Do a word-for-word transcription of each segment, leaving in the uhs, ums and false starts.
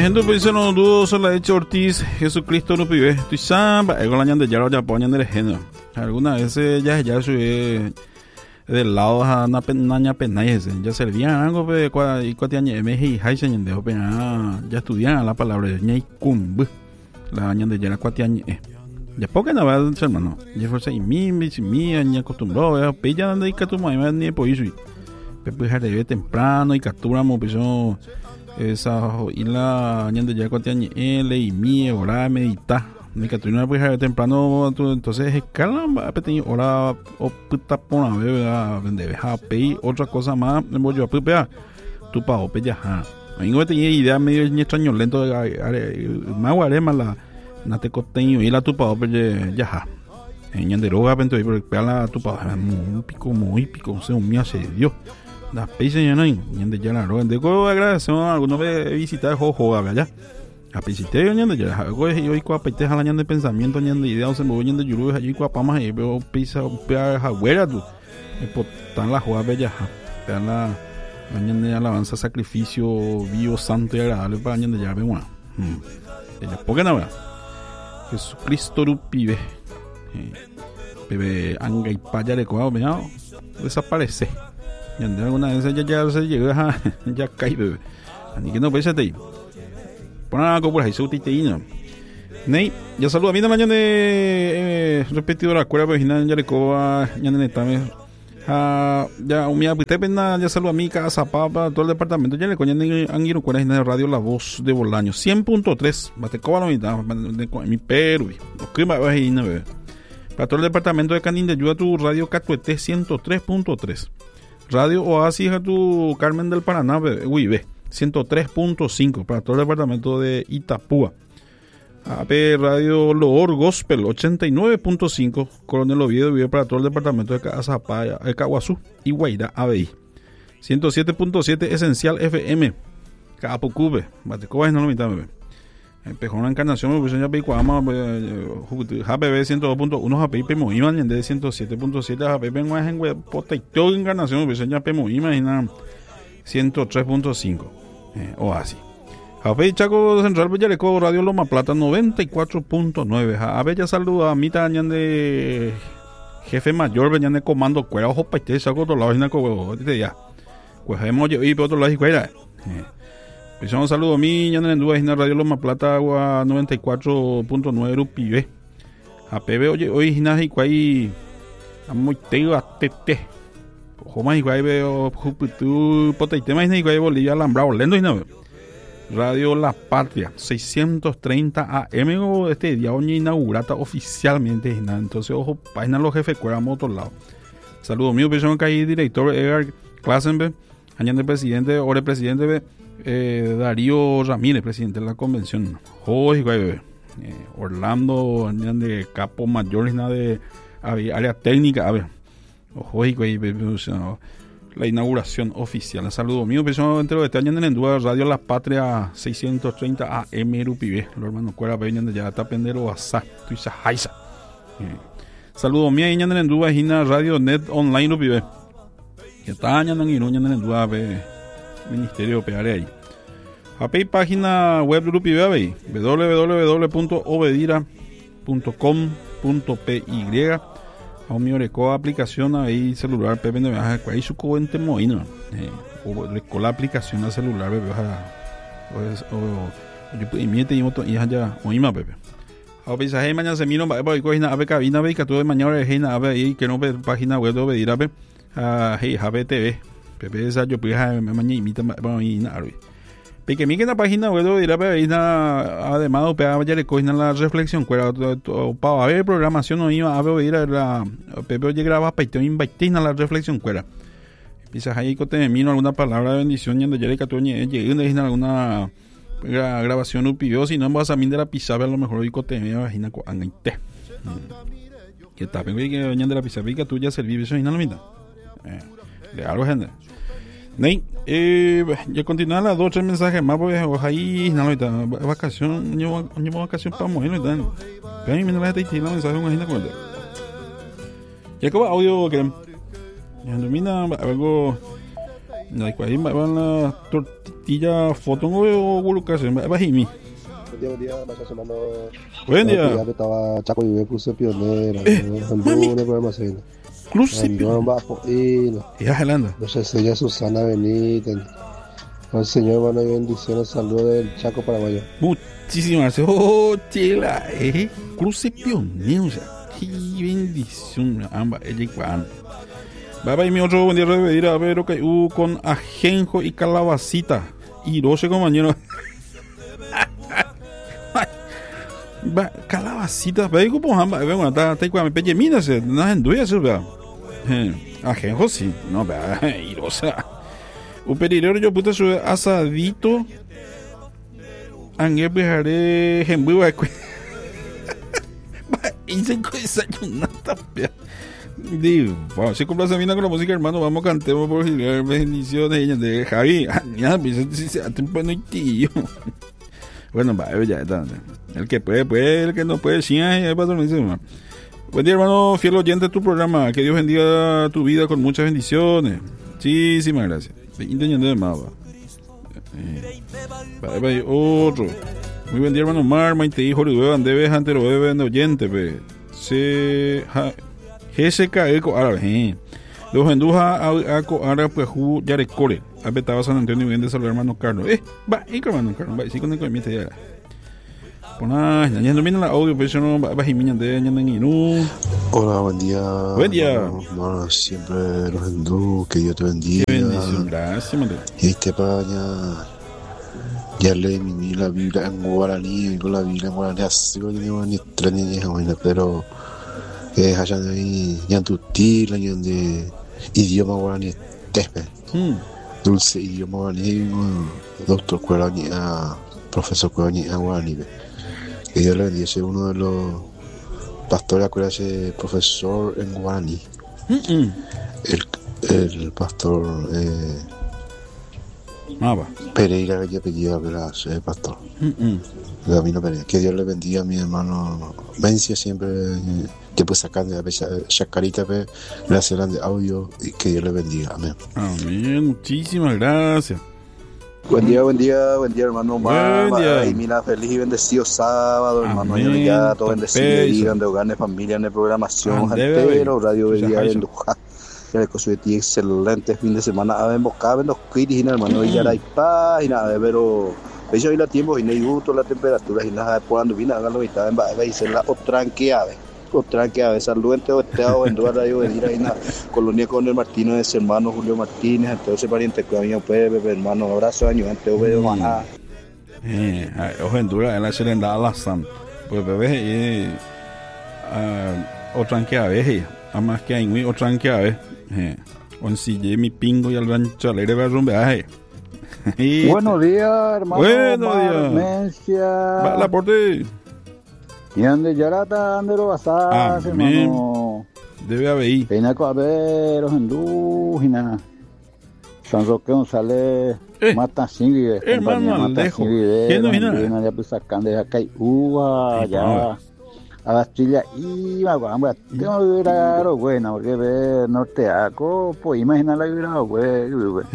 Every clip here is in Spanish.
gente pues no dudo solo hecho Ortiz Jesucristo no pibe tu samba con la ñande ya lo ya ponen de género algunas veces ya ya sube del lado a na penaña penais ya servían algo pues y cuatiañe me y hay señor de pena ya estudian la palabra ñai cum la ñande ya la cuatiañe ya poca na va hermano ya fue y mi mi mi aña acostumbrado ya pilla donde hay que tu mamá ni por eso pepe ya de temprano y capturamos pues esa y la ñande ya cuatiañe ele y mi hora medita ni que tú no puedes dejar temprano entonces escala apetito hora o puta pona bebé vende deja pay otra cosa más me voy yo a pupea tu pa ope ya ha no tenía idea medio extraño lento más guarema la na te coteño y la tu pa ope ya ha en ñande roga pento y por la tu pa muy pico muy pico se un mía se dio la pay señor ñande ya la roga de go agradecemos a algunos de visitar jojo allá a principio ñande ya hago yo y cua pete a la ñande pensamiento ñande idea se me voy ñande yuru allí cua pamas y veo pisa pea jagüera tú tan la joa bella te la ñande alabanza sacrificio vivo santo y agradable para ñande ya ve una ella porque nada Jesucristo ru pibe bebé anga y paya de coa vea desaparece ñande alguna vez ya ya se llega ya cae bebé ni que no pese ahí. Por algo por ahí se utiliza. Ney, ya saludo a mí de mañana de repetido la escuela original ya le coba ya nene también. Ah, ya un día usted pena ya saludo a mí casa papa todo el departamento ya le coñan han ido con la radio La Voz de Bolaño cien punto tres bate coba la mitad mi Perú. ¿Qué va a ir bebé? Para todo el departamento de Canín de ayuda tu radio Catuete ciento tres punto tres. Radio Oasis a tu Carmen del Paraná, bebé. Uy, ve. ciento tres punto cinco para todo el departamento de Itapúa. A P Radio Loor Gospel ochenta y nueve punto cinco. Coronel Oviedo vive para todo el departamento de Cazapaya, de Caguazú y Guairá A B I. ciento siete punto siete Esencial F M. Capocube. Batecoba es no lo mitad, bebé. Empejó una encarnación, me puse ya Picuama, J P B ciento dos punto uno, J P I Pemo Iman, de ciento siete punto siete, J P P en Guajen, Potaito encarnación, me puse ya Pemo Iman, y nada, ciento tres punto cinco. Eh, o así. Jafe Chaco Central Bellareco Radio Loma Plata noventa y cuatro punto nueve. A Bella saluda a mitad de jefe mayor venían de comando cuera ojo paite saco otro lado y te ya. Pues hemos yo y por otro lado y cuera. Pues un saludo a mí ñande en duda en Radio Loma Plata agua noventa y cuatro punto nueve Rupibe. A P B oye hoy gimnasia y cuai muy teo a tete. Joma y guay veo tu potaite más y guay Bolivia alambrado lendo y no Radio La Patria seiscientos treinta A M este día hoy inaugurata oficialmente entonces ojo página los jefes cuera a otro lado. Saludos mío persona que hay director Edgar Klassenberg añade presidente o el presidente eh, Darío Ramírez presidente de la convención hoy guay bebé eh, Orlando añade capo mayor nada de área técnica a ver ojo y la inauguración oficial. Saludos mío, persona entero de este año en Duda Radio La Patria seiscientos treinta A M Rupibe. Los hermanos cuera venían de ya está pendero asa, tuisa jaisa. Saludos mío, año en Duda Gina Radio Net Online Rupibe. Que está año en Iruña en Duda Ministerio Peare ahí. Apei página web Rupibe ahí w w w punto obedira punto com punto p y a un mío aplicación ahí celular pepe de viaje ahí su coente moino o con la aplicación a celular bebé o yo pues miete y moto y ya o ima pepe a pesar mañana se miro va a coger ave cabina ve que todo de mañana es una ave ahí que no ve página web de obedir ave a hey ave T V pepe esa yo pues mañana imita bueno y nada porque mi que la página web de obedir ave además o pega ya le cogen la reflexión cuera para ver programación no iba a ver la pepe oye graba para te invitar a la reflexión cuera quizás ahí que te miro alguna palabra de bendición y ya le que tú llegué en alguna grabación un pidió si no vas a mí de la pizarra a lo mejor hoy que te me imagina con angate que está pero que de la pizarra que tú ya serví eso y no lo mira de algo gente Ney, eh, ya continúa las dos o tres mensajes más pues ahí no ahorita vacación yo yo vacación para morir ahorita pero a mí me la gente tiene mensaje una gente con ya como audio que ya domina algo no hay cuál va la tortilla tilla foto o colocación, va jimi. Buen día, vaya sonando. Buen día. Ya estaba Chaco y Cruce Pionera, Honduras, programación. Cruce Pionera. Ya Gelanda. Nos enseña Susana Benítez. El Señor, bueno, y bendiciones, saludos del Chaco Paraguayo. Muchísimas gracias. Oh, chela, eh. Cruce Pionera. Qué bendición. Ambas, ella y Juan. Va a ir mi otro buen día de pedir a ver que uh, con ajenjo y calabacita. Y doce compañeros. Va, calabacita. Ve, como hamba, ve, bueno, está, está igual, me peche, mira, se, no es en duya, se vea. Ajenjo, sí. No, vea, y doce. Un perilero, yo puta sube asadito. Angel bejaré, jembuiva, va, hice desayunata, pea. Digo, wow, si compras a mí con la música, hermano, vamos cantemos por bendiciones de Javi. Ya, no tío. Bueno, va, ya está. El que puede, puede, el que no puede, sí, es patronísimo. Buen día, hermano, fiel oyente de tu programa. Que Dios bendiga tu vida con muchas bendiciones. Muchísimas gracias. Intentando de más, va. Va, va, otro. Muy buen día, hermano Mar, Maite, hijo, de beban, debes ante lo beben de oyente, pe. Se. G S K Eco Árabe. Los enduja a co Árabe, pues ju yarecore. Apetaba San Antonio bien de saludar, hermano Carlos. Eh, va, y hermano Carlos, va, sí con el comienzo ya. Pona, ya no viene la audio, pero no va a imitar de ya no inú. Hola, buen día. Buen día. Hermano, siempre los hindú, que Dios te bendiga. Qué bendición, gracias, madre. Y este paña. Ya leí mi la Biblia en guaraní, y con la Biblia en guaraní, así que no ni tres ni diez, pero que allá de ahí ya tu tila y de idioma guaraní tespe. Dulce idioma guaraní, doctor guaraní, profesor guaraní guaraní. Que Dios le bendiga, es uno de los pastores que ese profesor en guaraní. El el pastor eh, Ah, va. Pereira, que apellido, ¿verdad? Soy el pastor. Mm-mm. Camino Pereira. Que Dios le bendiga a mi hermano Vencia, siempre te puede sacar de la chacarita, gracias de audio, y que Dios le bendiga. Amén. Amén. Muchísimas gracias. Buen día, buen día, buen día, hermano Omar. Buen día. Y mira, feliz y bendecido sábado, hermano. Amén. Ya todo bendecido, digan de hogares, familia, de programación, entero, Radio Vería en Luján. Ya le coso de ti excelente fin de semana. A ver, buscar los kiris, hermano, y ya hay paz, y nada, pero eso hoy la tiempo y no hay gusto la temperatura y nada, cuando vino a la mitad en baja y se la otra que ave, otra que ave, saluente o estado en duda radio venir ahí na colonia con el Martínez, hermano Julio Martínez, entonces pariente que había Pepe, hermano, abrazo año antes de maná. Eh, ojo en dura, la selenda la san. Pues bebé eh otra que ave, además que hay muy otra que ave. Eh, onsille mi pingo y al rancho alegre va a rumbear. Buenos días, hermano. Buenos días. Mencia. Va la porte. Y ande yarata, ande lo basas, hermano. Debe haber. Peina coaberos, endúgina. San Roque González, eh, mata sin hermano, Alejo. ¿Quién no viene? Ya pues sacan de acá y uva, ya. A las chillas iba, vamos, tengo que ir a lo bueno, porque ve norteaco, pues imagina la vida, güey.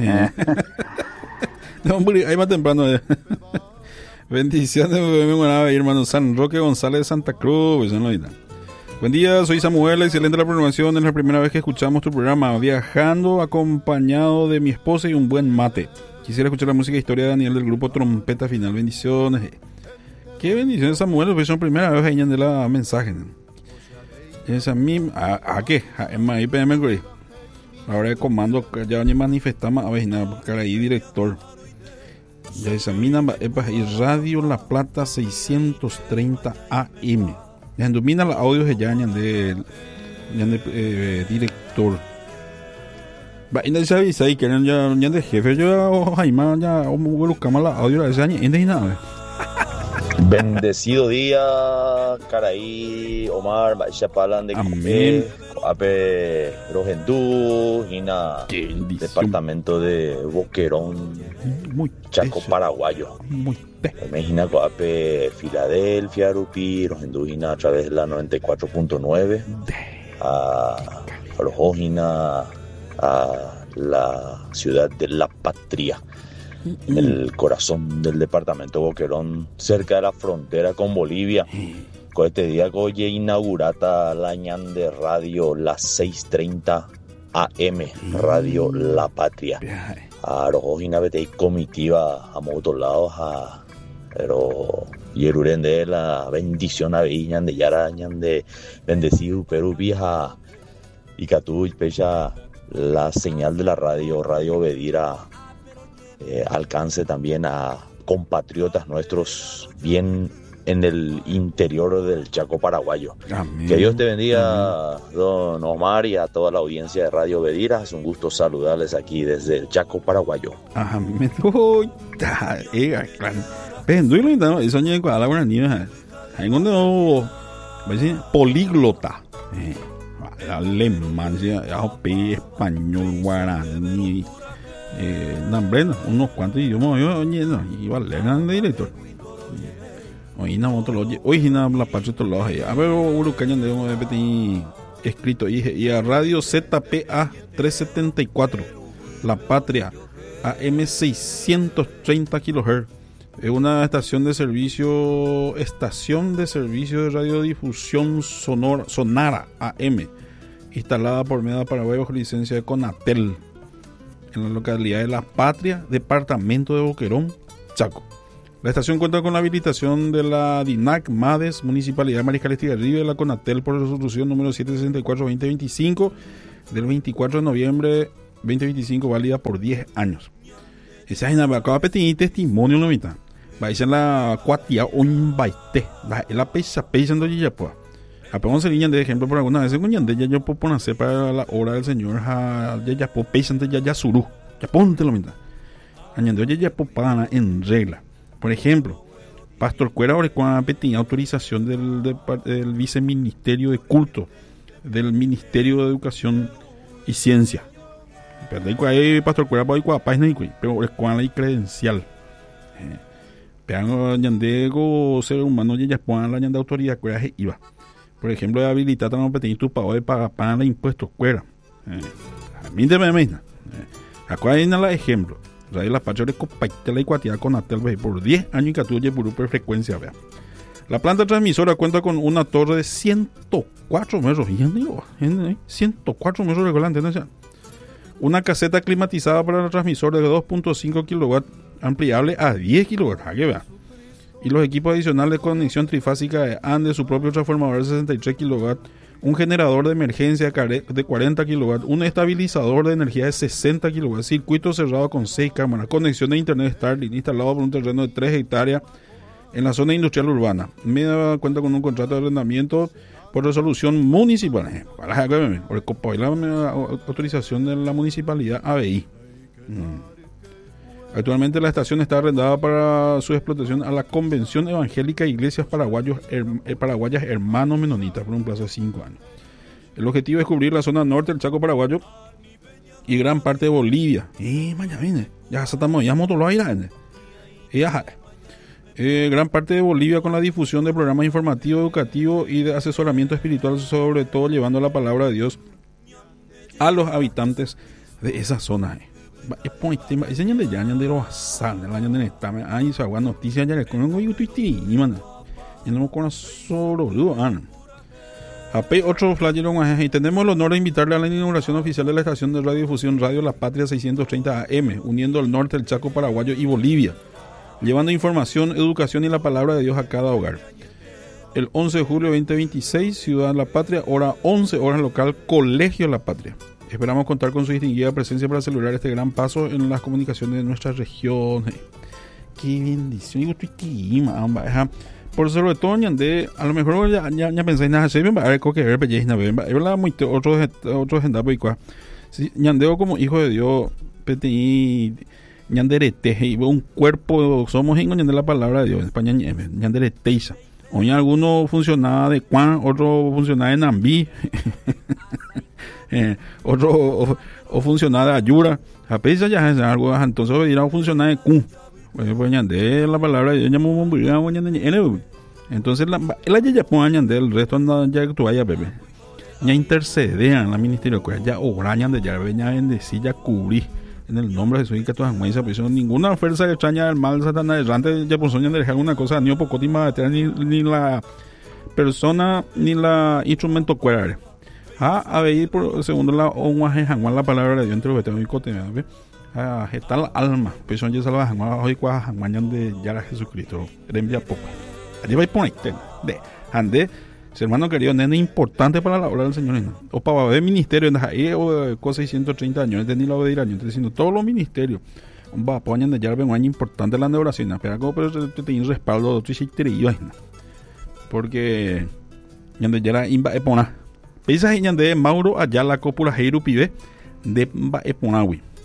No, hombre, ahí más temprano. Bendiciones, hermano San Roque González de Santa Cruz. Buen día, soy Samuel, excelente la programación. Es la primera vez que escuchamos tu programa. Viajando acompañado de mi esposa y un buen mate. Quisiera escuchar la música e historia de Daniel del grupo Trompeta Final. Bendiciones. Qué bendiciones, Samuel, pues son primera vez ahí de la mensaje. Es a mí, ¿a, a qué? A M P M Grey. Ahora el comando ya ni manifestamos a ver nada, porque ahí director. Ya es a mí y Radio La Plata seiscientos treinta A M. Ya domina los audios de ya de de eh, director. Va y no se avisa ahí que ya ya de jefe yo Jaime ya buscamos la audio de ese año y nada. Bendecido día, Caraí, Omar, Chapalan de Copé, Ape, Rojendú, Gina, departamento de Boquerón, muy Chaco eso. Paraguayo. Muy Imagina Ape, Filadelfia, Rupi, Rojendú, Gina a través de la noventa y cuatro punto nueve, a Rojogina, a la ciudad de La Patria. en el corazón del departamento Boquerón, cerca de la frontera con Bolivia. Con este día que hoy inaugurata la ñan de radio las seis treinta A M, Radio La Patria. A Rojina Betei comitiva a muchos lados, a pero Yeruren de la bendición a Viñan de Yara, ñan de bendecido Perú vieja y Catú y Pecha, la señal de la radio, Radio Bedira, eh, alcance también a compatriotas nuestros bien en el interior del Chaco paraguayo. Amén. Que Dios te bendiga, amén, don Omar, y a toda la audiencia de Radio Bedira. Es un gusto saludarles aquí desde el Chaco paraguayo. Amén. Uy, ta, eh, claro. Pero no lo eso ni con la buena niña. Hay uno, políglota. Eh, alemán, español, guaraní, eh, nambreno, unos cuantos idiomas. Yo, no, iba a leer de director. Hoy no otro hoy no la parte de los a ver urucañan de un petit escrito y a radio Z P A trescientos setenta y cuatro La Patria A M seiscientos treinta kilohertz, es una estación de servicio estación de servicio de radiodifusión sonora sonara A M instalada por Meda Paraguay bajo licencia de Conatel en la localidad de La Patria, departamento de Boquerón, Chaco. La estación cuenta con la habilitación de la DINAC MADES, Municipalidad de Mariscal Estigarribia, de la Conatel por resolución número setecientos sesenta y cuatro barra veinte veinticinco del veinticuatro de noviembre veinte veinticinco, válida por diez años. Esa es una acaba de pedir testimonio no mitad. Va a ser la cuatia un baite, la pesa pensando ya pues. Apenas se niñan de ejemplo por alguna vez con yande ya yo puedo poner para la obra del Señor ya ya puedo pensando ya ya suru. Ya ponte lo mitad. Añadiendo ya ya puedo para en regla. Por ejemplo, Pastor Cuera Orecuana tenía autorización del, del, del Viceministerio de Culto, del Ministerio de Educación y Ciencia. Pero Pastor Cuera pero Orecuana y credencial. Pero Yandego, ser humano, ya ponen la Yanda autoridad Cuera y iba. Por ejemplo, de habilitar a no pedir tu pago de pagar para los impuestos Cuera. A mí te me imagina. Acá hay un ejemplo. Radio La Patria de Copaitela y Cuatía con Atel por diez años y catuye por super frecuencia. Vea. La planta transmisora cuenta con una torre de ciento cuatro metros. ciento cuatro metros de volante. ¿No? Una caseta climatizada para el transmisor de dos punto cinco kilowatts ampliable a diez kilowatts. Aquí vea. Y los equipos adicionales de conexión trifásica de A N D, su propio transformador de sesenta y tres kilowatts, un generador de emergencia de cuarenta kilowatts, un estabilizador de energía de sesenta kilowatts, circuito cerrado con seis cámaras, conexión de internet Starlink instalado por un terreno de tres hectáreas en la zona industrial urbana. Meda cuenta con un contrato de arrendamiento por resolución municipal, por la autorización de la municipalidad A B I. Hmm. Actualmente la estación está arrendada para su explotación a la Convención Evangélica de Iglesias Paraguayos, her, Paraguayas Hermanos Menonitas por un plazo de cinco años. El objetivo es cubrir la zona norte del Chaco paraguayo y gran parte de Bolivia. Eh, mañana viene. Ya estamos, ya moto lo aire. Eh, gran parte de Bolivia con la difusión de programas informativos, educativos y de asesoramiento espiritual, sobre todo llevando la palabra de Dios a los habitantes de esa zona. Eh. Ese año de ya año de los sal el año de esta ahí se agua noticias ya le conozco yo tuiti y man y no me conozco solo lo han A P otro flyer y tenemos el honor de invitarle a la inauguración oficial de la estación de radiodifusión Radio La Patria seiscientos treinta A M, uniendo el norte del Chaco paraguayo y Bolivia, llevando información, educación y la palabra de Dios a cada hogar. El once de julio de veinte veintiséis, Ciudad La Patria, hora once horas local, Colegio La Patria. Esperamos contar con su distinguida presencia para celebrar este gran paso en las comunicaciones de nuestra región. Qué bendición. Por sobre todo, ñande, a lo mejor ya, ya, ya pensé nada, se ven a ver que ver pellejna, ven, habla muy otro otro gendado y cuá. Ñandeo como hijo de Dios, peti ñanderete, y un cuerpo somos en ñande la palabra de Dios en España ñandereteiza. Hoy alguno funcionaba de Juan, otro funcionaba de Nambí. Eh, otro o, o funcionar de Ayura a pesar ya es algo entonces dirá a funcionar de Q pues de la palabra yo llamo entonces la la ya ponen del resto anda ya tú vaya bebé ya intercedean la ministerio que ya obrañan de ya venía bendecir ya cubrir en el nombre de Jesús y que todas las pues ninguna fuerza extraña del mal Satanás errante ya por soñar de dejar una cosa ni pocotima ni ni la persona ni la instrumento cuerare a a ver por segundo la o la palabra de Dios entre los veteros y cote a está la alma pues son ya salva hoy cuaja mañana de ya Jesucristo envía poco allí va a poner de ande hermano querido, nene importante para la obra del Señor. O para ver ministerio, en ahí o cosas seiscientos treinta años, de ni la obediencia, entonces diciendo todos los ministerios. Va a poner de ya un año importante la oración, pero como pero te tiene respaldo de otro sitio porque yande ya la imba epona. Pisa yande Mauro allá la cópula heiru pibe de imba eponawi.